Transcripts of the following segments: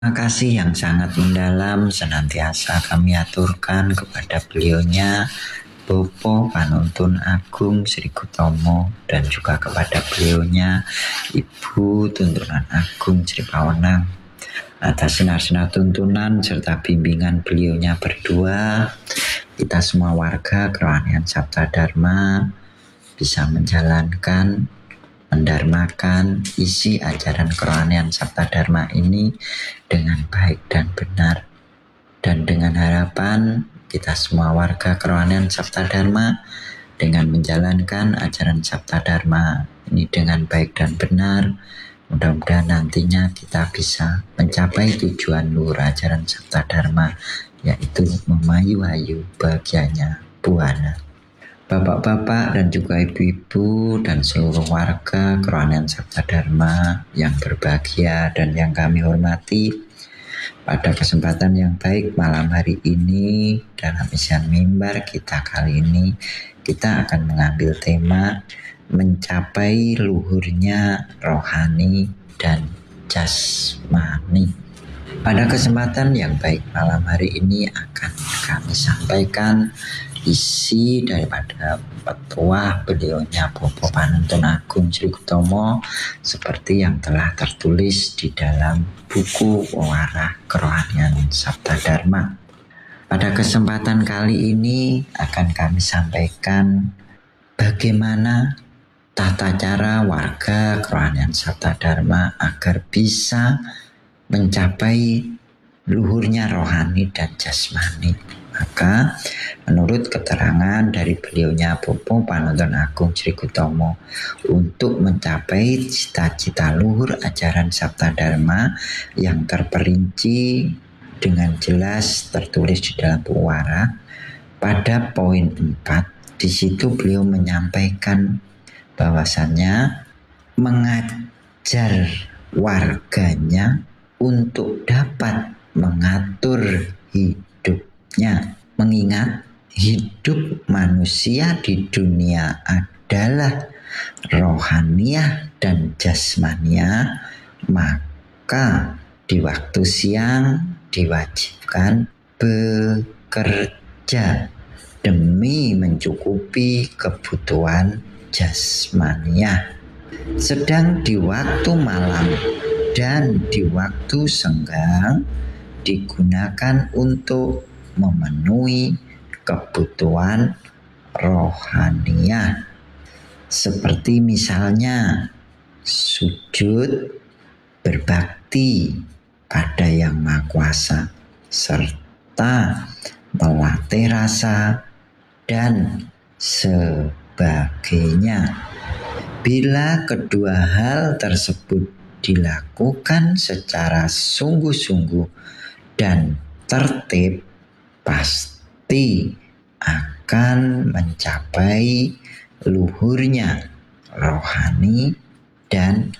Terima kasih yang sangat mendalam senantiasa kami aturkan kepada beliaunya Bopo Panuntun Agung Sri Kutomo dan juga kepada beliaunya Ibu Tuntunan Agung Sri Pawenang atas sinar-sinar tuntunan serta bimbingan beliaunya berdua. Kita semua warga Kerohanian Sabta Dharma bisa menjalankan, mendharmakan isi ajaran Kerohanian Sabta Dharma ini dengan baik dan benar. Dan dengan harapan kita semua warga Kerohanian Sabta Dharma dengan menjalankan ajaran Sabta Dharma ini dengan baik dan benar, mudah-mudahan nantinya kita bisa mencapai tujuan luhur ajaran Sabta Dharma, yaitu memayu-ayu bahagianya buana. Bapak-bapak dan juga ibu-ibu dan seluruh warga Kerohanian Sabta Dharma yang berbahagia dan yang kami hormati, pada kesempatan yang baik malam hari ini dalam isian mimbar kita kali ini, kita akan mengambil tema mencapai luhurnya rohani dan jasmani. Pada kesempatan yang baik malam hari ini akan kami sampaikan isi daripada petuah beliaunya Bopo Panuntun Agung Sri Kutomo seperti yang telah tertulis di dalam buku Warah Kerohanian Sabta Dharma. Pada kesempatan kali ini akan kami sampaikan bagaimana tata cara warga Kerohanian Sabta Dharma agar bisa mencapai luhurnya rohani dan jasmani. Maka menurut keterangan dari beliaunya Bopo Panuntun Agung Sri Kutomo, untuk mencapai cita-cita luhur ajaran Sabta Dharma yang terperinci dengan jelas tertulis di dalam buku Warah, pada poin 4 di situ beliau menyampaikan bahwasannya mengajar warganya untuk dapat mengatur hidupnya, mengingat hidup manusia di dunia adalah rohaniah dan jasmaniah, maka di waktu siang diwajibkan bekerja demi mencukupi kebutuhan jasmaniah. Sedang di waktu malam dan di waktu senggang digunakan untuk memenuhi kebutuhan rohaniah, seperti misalnya sujud, berbakti pada Yang Maha Kuasa, serta melatih rasa dan sebagainya. Bila kedua hal tersebut dilakukan secara sungguh-sungguh dan tertib, pasti akan mencapai luhurnya rohani dan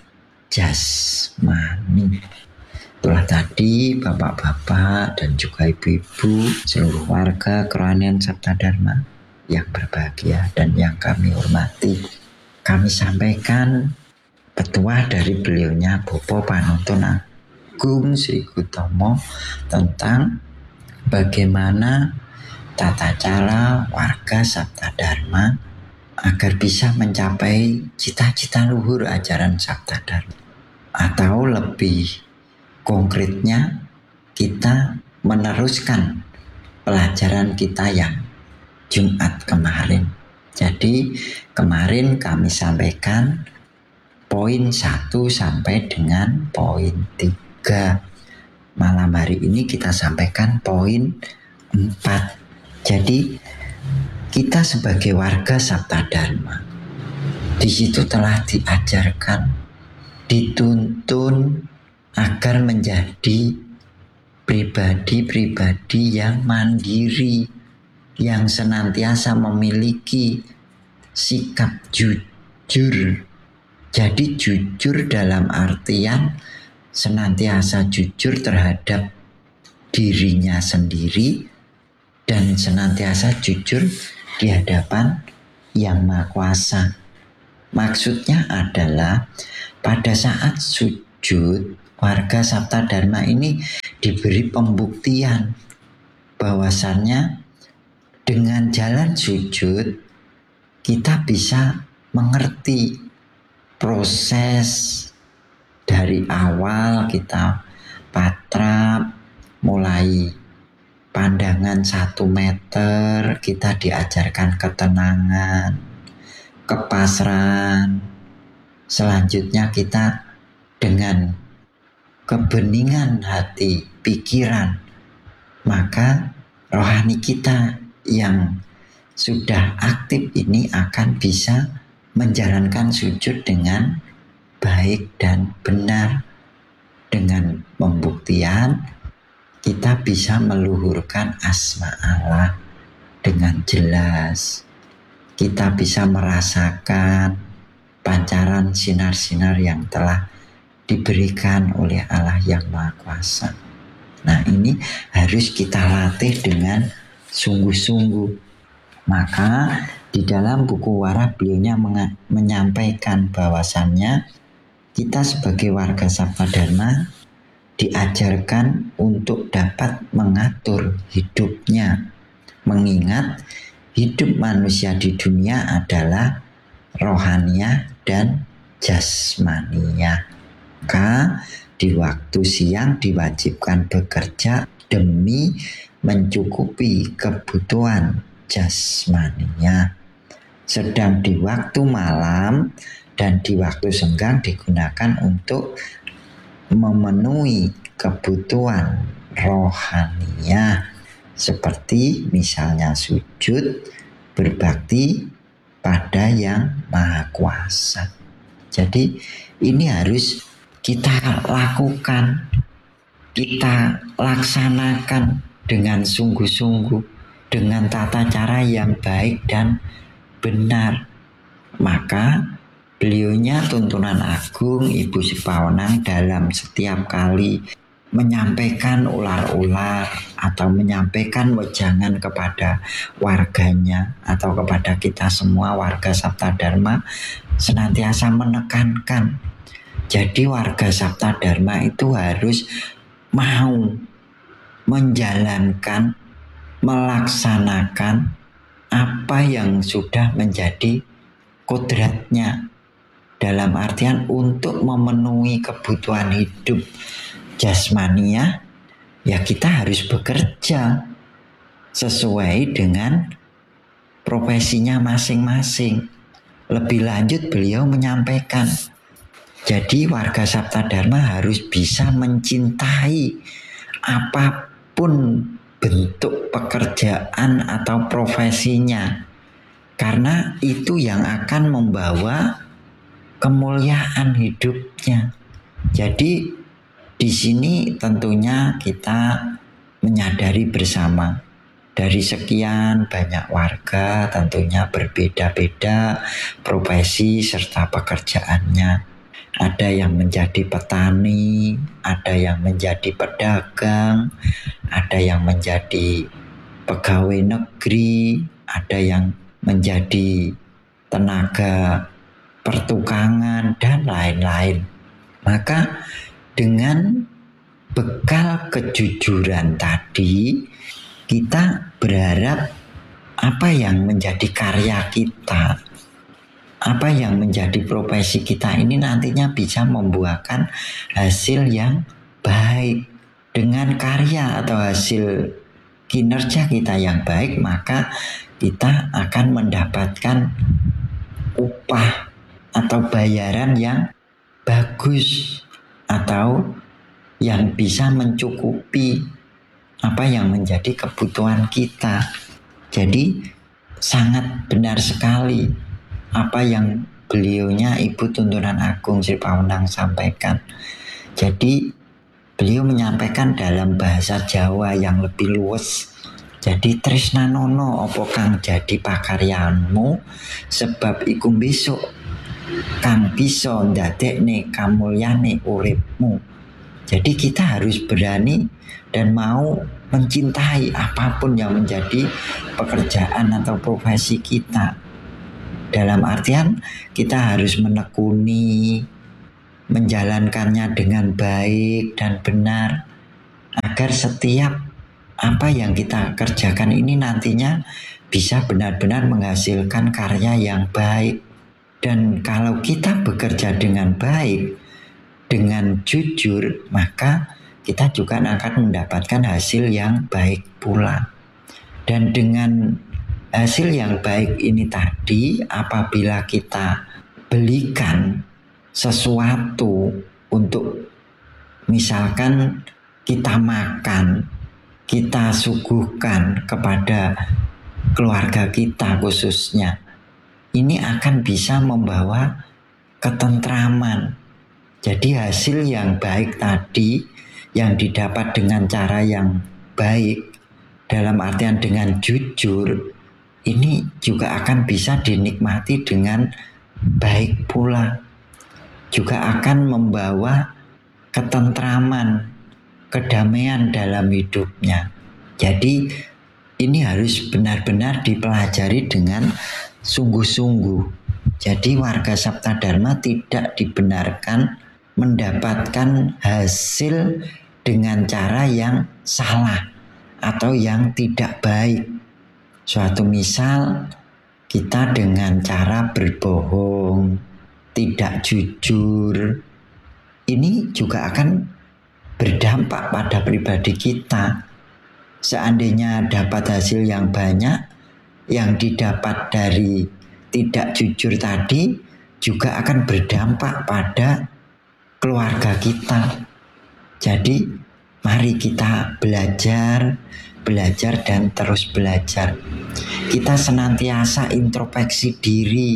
jasmani. Itulah tadi bapak-bapak dan juga ibu-ibu seluruh warga Kerohanian Sabta Dharma yang berbahagia dan yang kami hormati. Kami sampaikan petuah dari beliaunya Bopo Panuntun Agung Sri Kutomo tentang bagaimana tata cara warga Sabta Dharma agar bisa mencapai cita-cita luhur ajaran Sabta Dharma. Atau lebih konkretnya, kita meneruskan pelajaran kita yang Jumat kemarin. Jadi kemarin kami sampaikan poin 1 sampai dengan poin 3. Malam hari ini kita sampaikan poin 4. Jadi kita sebagai warga Sabta Dharma di situ telah diajarkan, dituntun agar menjadi pribadi-pribadi yang mandiri, yang senantiasa memiliki sikap jujur. Jadi jujur dalam artian senantiasa jujur terhadap dirinya sendiri dan senantiasa jujur di hadapan Yang Maha Kuasa. Maksudnya adalah pada saat sujud warga Sabta Dharma ini diberi pembuktian bahwasannya dengan jalan sujud kita bisa mengerti proses dari awal kita patrap, mulai pandangan 1 meter kita diajarkan ketenangan, kepasrahan. Selanjutnya kita dengan kebeningan hati, pikiran, maka rohani kita yang sudah aktif ini akan bisa menjalankan sujud dengan baik dan benar. Dengan pembuktian kita bisa meluhurkan asma Allah dengan jelas. Kita bisa merasakan pancaran sinar-sinar yang telah diberikan oleh Allah yang Maha Kuasa. Nah, ini harus kita latih dengan sungguh-sungguh. Maka di dalam buku Warah beliaunya menyampaikan bahwasannya kita sebagai warga Sabta Dharma diajarkan untuk dapat mengatur hidupnya, mengingat hidup manusia di dunia adalah rohania dan jasmania. Maka di waktu siang diwajibkan bekerja demi mencukupi kebutuhan jasmaninya. Sedang di waktu malam dan di waktu senggang digunakan untuk memenuhi kebutuhan rohaninya, seperti misalnya sujud, berbakti pada yang Maha Kuasa. Jadi ini harus kita lakukan, kita laksanakan dengan sungguh-sungguh, dengan tata cara yang baik dan benar. Maka beliaunya Tuntunan Agung Ibu Sipaonang dalam setiap kali menyampaikan ular-ular atau menyampaikan wejangan kepada warganya atau kepada kita semua warga Sabta Dharma senantiasa menekankan. Jadi warga Sabta Dharma itu harus mau menjalankan, melaksanakan apa yang sudah menjadi kodratnya, dalam artian untuk memenuhi kebutuhan hidup jasmania, ya kita harus bekerja sesuai dengan profesinya masing-masing. Lebih lanjut beliau menyampaikan, jadi warga Sabta Dharma harus bisa mencintai apapun bentuk pekerjaan atau profesinya, karena itu yang akan membawa kemuliaan hidupnya. Jadi di sini tentunya kita menyadari bersama, dari sekian banyak warga tentunya berbeda-beda profesi serta pekerjaannya. Ada yang menjadi petani, ada yang menjadi pedagang, ada yang menjadi pegawai negeri, ada yang menjadi tenaga pertukangan, dan lain-lain. Maka dengan bekal kejujuran tadi, kita berharap apa yang menjadi karya kita, apa yang menjadi profesi kita ini nantinya bisa membuahkan hasil yang baik. Dengan karya atau hasil kinerja kita yang baik, maka kita akan mendapatkan upah atau bayaran yang bagus atau yang bisa mencukupi apa yang menjadi kebutuhan kita. Jadi sangat benar sekali apa yang beliaunya Ibu Tuntunan Agung Sipaonang sampaikan. Jadi beliau menyampaikan dalam bahasa Jawa yang lebih luwes. Jadi tresnanono opo kang jadi pakaryanmu, sebab iku besok kang bisa ndadekne kamulyane uripmu. Jadi kita harus berani dan mau mencintai apapun yang menjadi pekerjaan atau profesi kita. Dalam artian kita harus menekuni, menjalankannya dengan baik dan benar, agar setiap apa yang kita kerjakan ini nantinya bisa benar-benar menghasilkan karya yang baik. Dan kalau kita bekerja dengan baik, dengan jujur, maka kita juga akan mendapatkan hasil yang baik pula. Dan dengan hasil yang baik ini tadi, apabila kita belikan sesuatu untuk misalkan kita makan, kita suguhkan kepada keluarga kita khususnya, ini akan bisa membawa ketentraman. Jadi hasil yang baik tadi yang didapat dengan cara yang baik, dalam artian dengan jujur, ini juga akan bisa dinikmati dengan baik pula. Juga akan membawa ketentraman, kedamaian dalam hidupnya. Jadi ini harus benar-benar dipelajari dengan sungguh-sungguh. Jadi warga Saptadharma tidak dibenarkan mendapatkan hasil dengan cara yang salah atau yang tidak baik. Suatu misal, kita dengan cara berbohong, tidak jujur, ini juga akan berdampak pada pribadi kita. Seandainya dapat hasil yang banyak, yang didapat dari tidak jujur tadi juga akan berdampak pada keluarga kita. Jadi mari kita belajar dan terus belajar. Kita senantiasa introspeksi diri,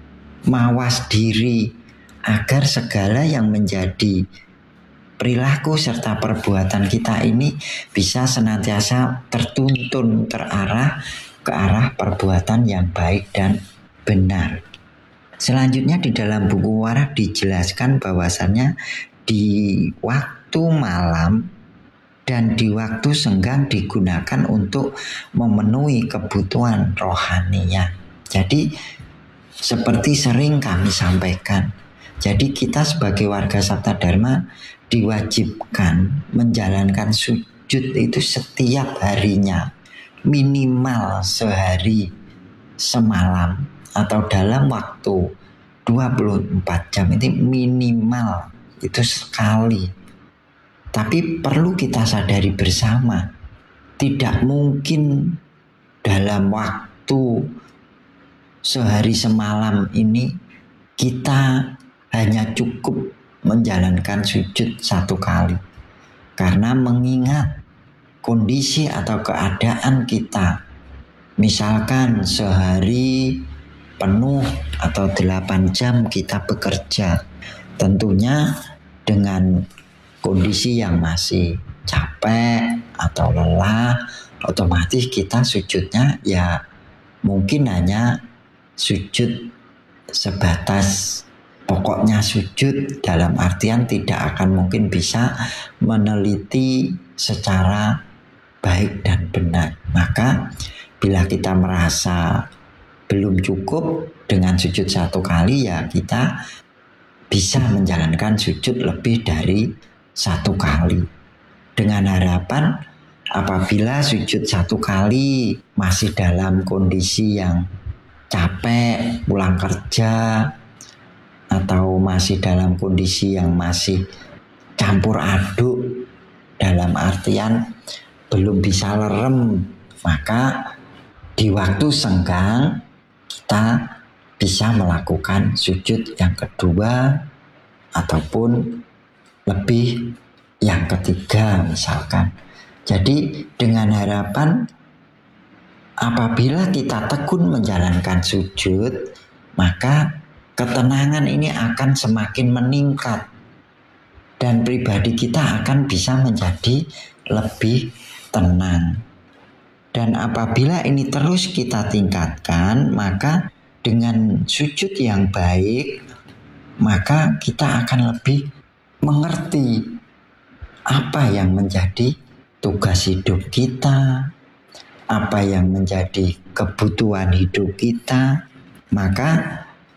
mawas diri, agar segala yang menjadi perilaku serta perbuatan kita ini bisa senantiasa tertuntun, terarah ke arah perbuatan yang baik dan benar. Selanjutnya di dalam buku Warak dijelaskan bahwasannya di waktu malam dan di waktu senggang digunakan untuk memenuhi kebutuhan rohaninya. Jadi seperti sering kami sampaikan, jadi kita sebagai warga Saptadharma diwajibkan menjalankan sujud itu setiap harinya, minimal sehari semalam atau dalam waktu 24 jam ini minimal itu sekali. Tapi perlu kita sadari bersama, tidak mungkin dalam waktu sehari semalam ini kita hanya cukup menjalankan sujud satu kali. Karena mengingat kondisi atau keadaan kita, misalkan sehari penuh atau 8 jam kita bekerja, tentunya dengan kondisi yang masih capek atau lelah, otomatis kita sujudnya ya mungkin hanya sujud sebatas pokoknya sujud, dalam artian tidak akan mungkin bisa meneliti secara baik dan benar. Maka bila kita merasa belum cukup dengan sujud satu kali, ya kita bisa menjalankan sujud lebih dari satu kali, dengan harapan apabila sujud satu kali masih dalam kondisi yang capek pulang kerja, atau masih dalam kondisi yang masih campur aduk, dalam artian belum bisa lerem, maka di waktu senggang kita bisa melakukan sujud yang kedua ataupun lebih yang ketiga misalkan. Jadi dengan harapan apabila kita tekun menjalankan sujud, maka ketenangan ini akan semakin meningkat dan pribadi kita akan bisa menjadi lebih tenang. Dan apabila ini terus kita tingkatkan, maka dengan sujud yang baik, maka kita akan lebih mengerti apa yang menjadi tugas hidup kita, apa yang menjadi kebutuhan hidup kita. Maka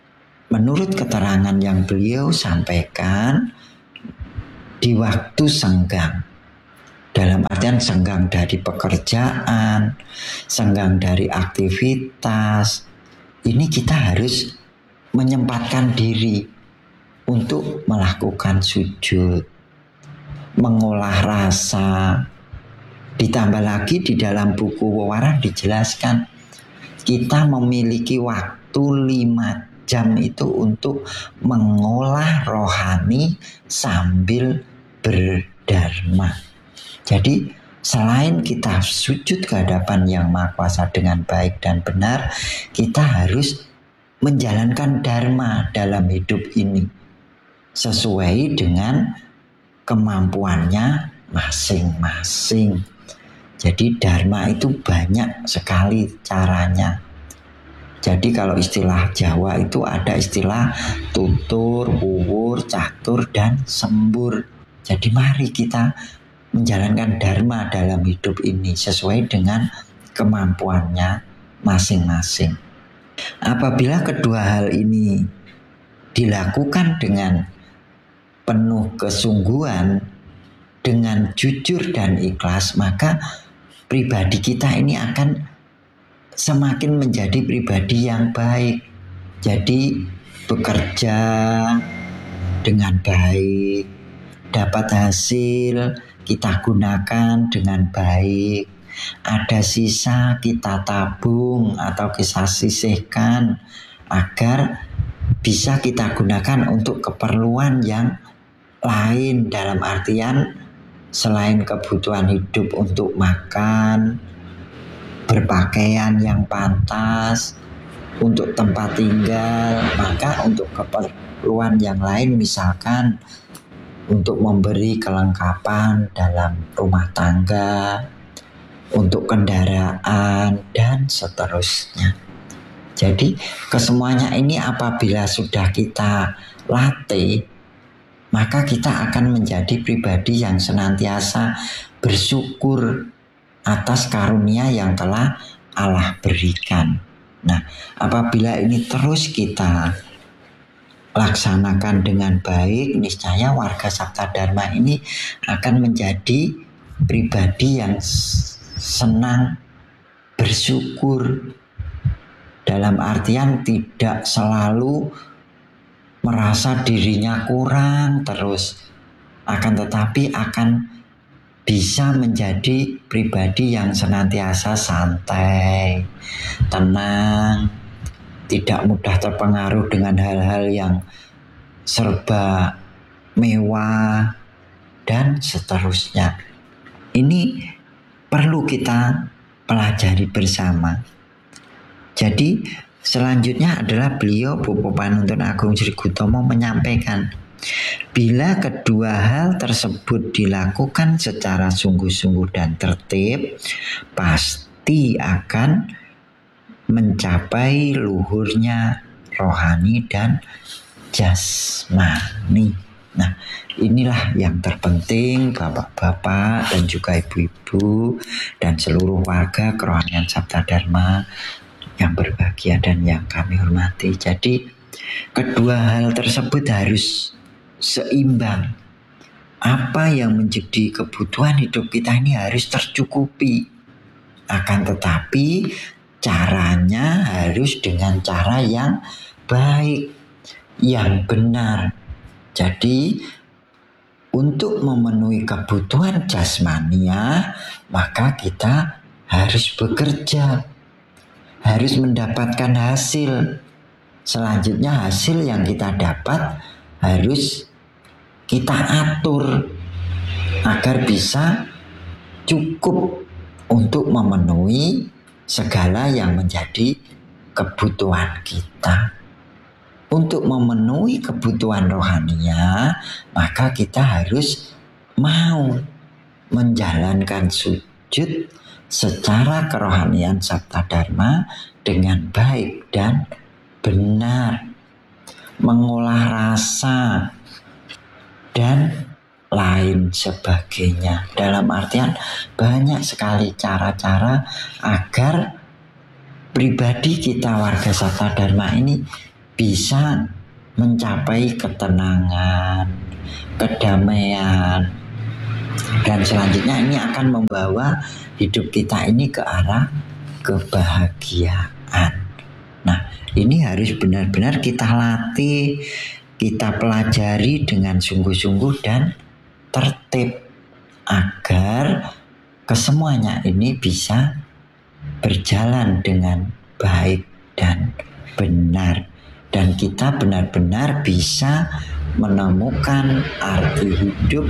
menurut keterangan yang beliau sampaikan, di waktu senggang, dalam artian senggang dari pekerjaan, senggang dari aktivitas, ini kita harus menyempatkan diri untuk melakukan sujud, mengolah rasa. Ditambah lagi di dalam buku Wewaran dijelaskan, kita memiliki waktu 5 jam itu untuk mengolah rohani sambil berdharma. Jadi selain kita sujud ke hadapan Yang Maha Kuasa dengan baik dan benar, kita harus menjalankan dharma dalam hidup ini sesuai dengan kemampuannya masing-masing. Jadi dharma itu banyak sekali caranya. Jadi kalau istilah Jawa itu ada istilah tutur, wuwur, catur, dan sembur. Jadi mari kita menjalankan dharma dalam hidup ini sesuai dengan kemampuannya masing-masing. Apabila kedua hal ini dilakukan dengan penuh kesungguhan, dengan jujur dan ikhlas, maka pribadi kita ini akan semakin menjadi pribadi yang baik. Jadi bekerja dengan baik, dapat hasil kita gunakan dengan baik, ada sisa kita tabung atau kita sisihkan agar bisa kita gunakan untuk keperluan yang lain, dalam artian selain kebutuhan hidup untuk makan, berpakaian yang pantas, untuk tempat tinggal, maka untuk keperluan yang lain, misalkan untuk memberi kelengkapan dalam rumah tangga, untuk kendaraan, dan seterusnya. Jadi kesemuanya ini apabila sudah kita latih, maka kita akan menjadi pribadi yang senantiasa bersyukur atas karunia yang telah Allah berikan. Nah, apabila ini terus kita laksanakan dengan baik, niscaya warga Sabta Dharma ini akan menjadi pribadi yang senang bersyukur, dalam artian tidak selalu merasa dirinya kurang terus, akan tetapi akan bisa menjadi pribadi yang senantiasa santai, tenang, tidak mudah terpengaruh dengan hal-hal yang serba mewah, dan seterusnya. Ini perlu kita pelajari bersama. Jadi selanjutnya adalah beliau, Bapak Panuntun Agung Sri Gutomo, menyampaikan, bila kedua hal tersebut dilakukan secara sungguh-sungguh dan tertib, pasti akan mencapai luhurnya rohani dan jasmani. Nah, inilah yang terpenting bapak-bapak dan juga ibu-ibu dan seluruh warga kerohanian Sabta Dharma yang berbahagia dan yang kami hormati. Jadi kedua hal tersebut harus seimbang. Apa yang menjadi kebutuhan hidup kita ini harus tercukupi. Akan tetapi caranya harus dengan cara yang baik, yang benar. Jadi untuk memenuhi kebutuhan jasmania, maka kita harus bekerja, harus mendapatkan hasil. Selanjutnya hasil yang kita dapat harus kita atur agar bisa cukup untuk memenuhi segala yang menjadi kebutuhan kita. Untuk memenuhi kebutuhan rohaninya, maka kita harus mau menjalankan sujud secara kerohanian Sabta Dharma dengan baik dan benar, mengolah rasa dan lain sebagainya. Dalam artian banyak sekali cara-cara agar pribadi kita warga Sabta Dharma ini bisa mencapai ketenangan, kedamaian, dan selanjutnya ini akan membawa hidup kita ini ke arah kebahagiaan. Nah, ini harus benar-benar kita latih, kita pelajari dengan sungguh-sungguh dan tertib agar kesemuanya ini bisa berjalan dengan baik dan benar, dan kita benar-benar bisa menemukan arti hidup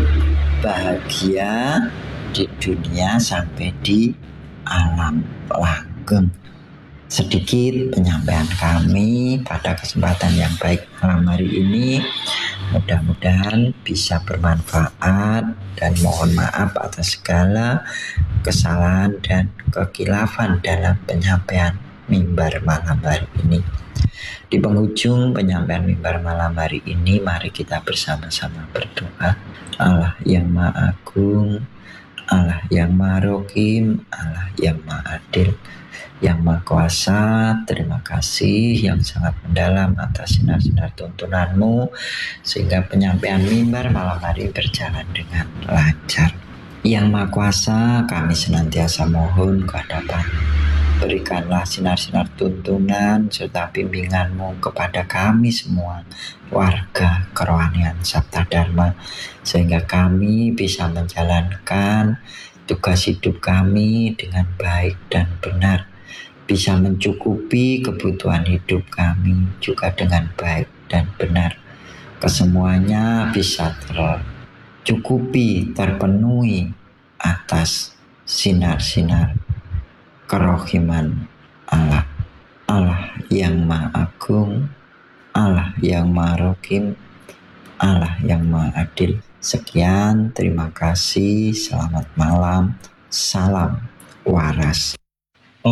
bahagia di dunia sampai di alam langgeng. Sedikit penyampaian kami pada kesempatan yang baik malam hari ini. Mudah-mudahan bisa bermanfaat, dan mohon maaf atas segala kesalahan dan kekhilafan dalam penyampaian mimbar malam hari ini. Di penghujung penyampaian mimbar malam hari ini, mari kita bersama-sama berdoa. Allah yang Maha Agung, Allah yang Maha Rohim, Allah yang Maha Adil, yang Maha Kuasa, terima kasih yang sangat mendalam atas sinar-sinar tuntunanmu, sehingga penyampaian mimbar malam hari berjalan dengan lancar. Yang Maha Kuasa, kami senantiasa mohon kehadapan, berikanlah sinar-sinar tuntunan serta bimbinganmu kepada kami semua, warga kerohanian Sabta Dharma, sehingga kami bisa menjalankan tugas hidup kami dengan baik dan benar, bisa mencukupi kebutuhan hidup kami juga dengan baik dan benar. Kesemuanya bisa tercukupi, terpenuhi atas sinar-sinar kerohiman Allah. Allah yang Maha Agung, Allah yang Maha Rohim, Allah yang Maha Adil. Sekian, terima kasih, selamat malam, salam waras.